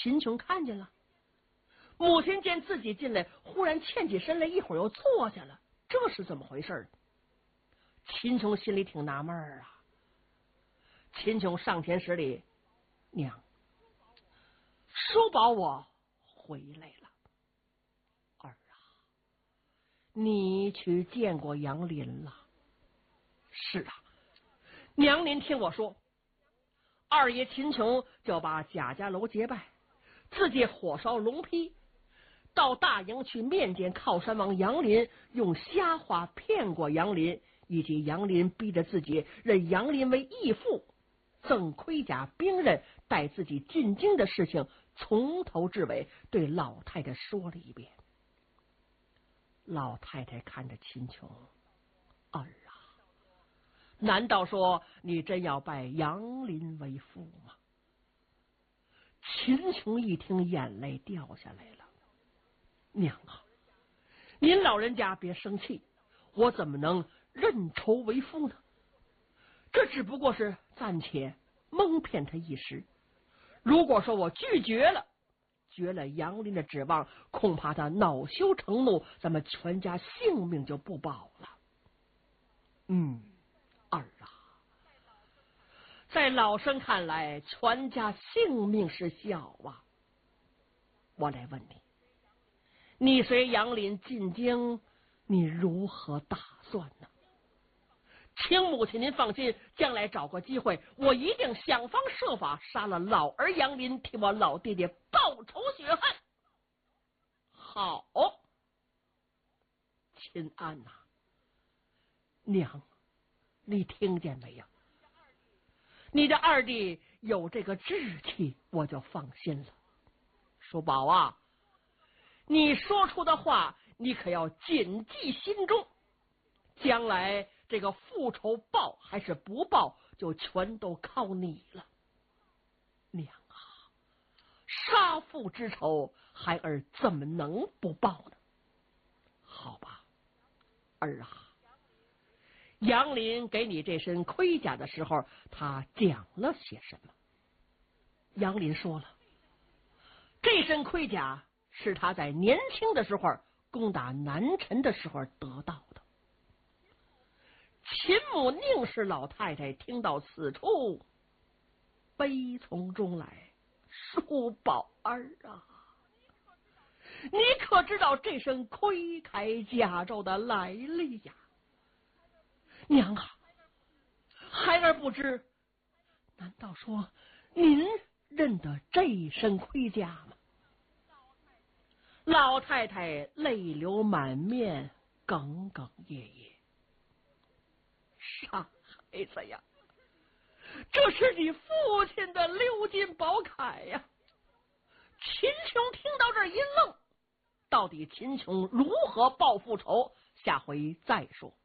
秦琼看见了，母亲见自己进来，忽然欠起身来，一会儿又坐下了，这是怎么回事？秦琼心里挺纳闷啊。秦琼上前施礼：“娘，叔保我回来了。”儿啊，你去见过杨林了？是啊，娘您听我说，二爷秦琼就把贾家楼结拜，自己火烧龙坯，到大营去面见靠山王杨林，用瞎话骗过杨林，以及杨林逼着自己认杨林为义父，赠盔甲兵刃，带自己进京的事情，从头至尾对老太太说了一遍。老太太看着秦琼：“儿啊，难道说你真要拜杨林为父吗？”秦琼一听，眼泪掉下来了。娘啊，您老人家别生气，我怎么能认仇为父呢？这只不过是暂且蒙骗他一时。如果说我拒绝了，绝了杨林的指望，恐怕他恼羞成怒，咱们全家性命就不保了。儿啊，在老生看来，全家性命是小啊。我来问你，你随杨林进京，你如何打算呢？请母亲您放心，将来找个机会，我一定想方设法杀了老儿杨林，替我老爹爹报仇雪恨。好，秦安呐，娘，你听见没有？你的二弟有这个志气，我就放心了。叔宝啊，你说出的话，你可要谨记心中。将来这个复仇报还是不报，就全都靠你了。娘啊，杀父之仇，孩儿怎么能不报呢？好吧，儿啊，杨林给你这身盔甲的时候，他讲了些什么？杨林说了，这身盔甲是他在年轻的时候攻打南陈的时候得到的。秦母宁氏老太太听到此处，悲从中来：“叔宝儿啊，你可知道这身盔铠甲胄的来历呀？”娘啊，孩儿不知，难道说您认得这身盔甲吗？老太太泪流满面，哽哽咽咽：“傻孩子呀，这是你父亲的鎏金宝铠呀！”秦琼听到这儿一愣，到底秦琼如何报复仇，下回再说。